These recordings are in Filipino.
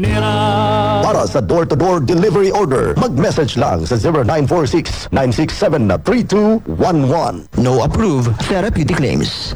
Para sa door-to-door delivery order, mag-message lang sa 0946-967-3211. No approved therapeutic claims.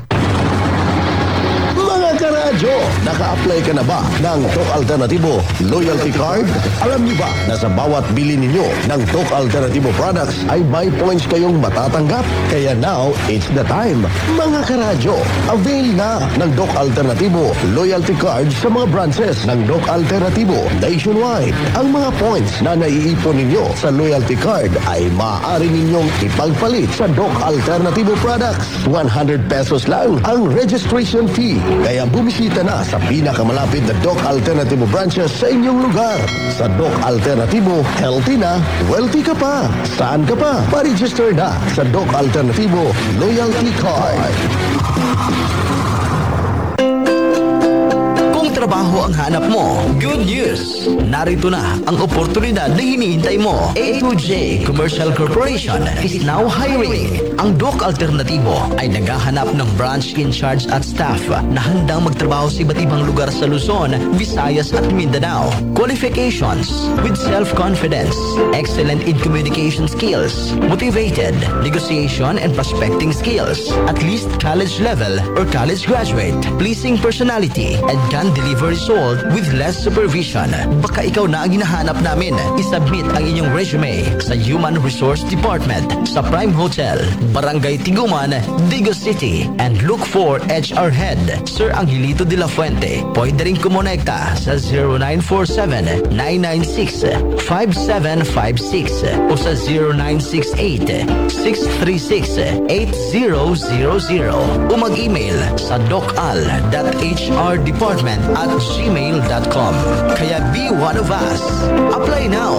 Mga karadyo, naka-apply ka na ba ng Tok Alternatibo Loyalty Card? Alam niyo ba na sa bawat bili ninyo ng Tok Alternatibo products ay may points kayong matatanggap? Kaya now, it's the time. Mga karadyo, avail na ng Tok Alternatibo Loyalty Card sa mga branches ng Tok Alternatibo nationwide. Ang mga points na naiipon ninyo sa Loyalty Card ay maaari ninyong ipagpalit sa Tok Alternatibo products. 100 pesos lang ang registration fee. Kaya bumisita na sa pinakamalapit na Doc Alternativo branches sa inyong lugar. Sa Doc Alternativo, healthy na, wealthy ka pa. Saan ka pa? Pa-register na sa Doc Alternativo Loyalty Card. Trabaho ang hanap mo. Good news! Narito na ang oportunidad na hinihintay mo. A2J Commercial Corporation is now hiring. Ang Doc Alternativo ay naghahanap ng branch in charge at staff na handang magtrabaho sa iba't ibang lugar sa Luzon, Visayas at Mindanao. Qualifications: with self-confidence, excellent in communication skills, motivated, negotiation and prospecting skills, at least college level or college graduate, pleasing personality, and can deliver result with less supervision. Baka ikaw na ang hinahanap namin. Isubmit ang inyong resume sa Human Resource Department sa Prime Hotel, Barangay Tiguman, Digos City, and look for HR Head, Sir Angelito de la Fuente. Pwede rin kumonekta sa 0947-996-5756 o sa 0968-636-8000 o mag-email sa docal.hrdepartment@gmail.com. Kaya be one of us. Apply now.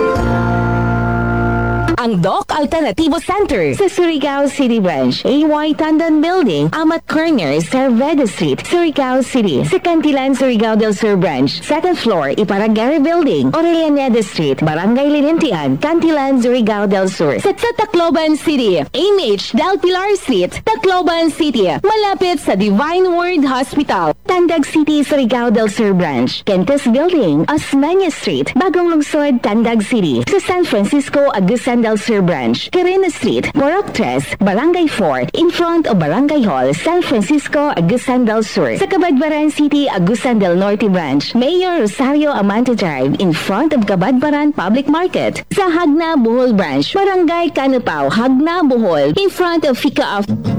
Ang Doc Alternativo Center sa Surigao City Branch, AY Tandan Building, Amat Corners, Cerveda Street, Surigao City. Sa Cantilan, Surigao del Sur Branch, 2nd floor, Iparagari Building, Orellana Street, Barangay Linentian, Cantilan, Surigao del Sur. Sa Tacloban City, AMH Del Pilar Street, Tacloban City, malapit sa Divine Word Hospital. Tandag City, Surigao del Sur Branch, Kentes Building, Osmeña Street, Bagong Lungsod, Tandag City. Sa San Francisco, Agusan del Sur Branch, Quirina Street, Borok 3, Barangay 4, in front of Barangay Hall, San Francisco, Agusan del Sur. Sa Cabadbaran City, Agusan del Norte Branch, Mayor Rosario Amante Drive, in front of Cabadbaran Public Market. Sa Hagna, Bohol Branch, Barangay Canupao, Hagna, Bohol, in front of Fika of